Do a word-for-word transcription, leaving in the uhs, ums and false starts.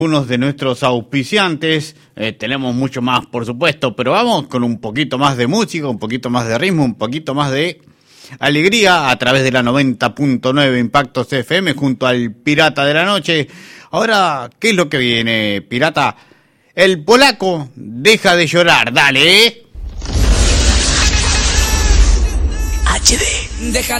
Unos de nuestros auspiciantes, eh, tenemos mucho más por supuesto, pero vamos con un poquito más de música, un poquito más de ritmo, un poquito más de alegría a través de la noventa punto nueve Impactos F M junto al Pirata de la Noche. Ahora, ¿qué es lo que viene, Pirata? El polaco deja de llorar, dale, ¿eh? H D. Deja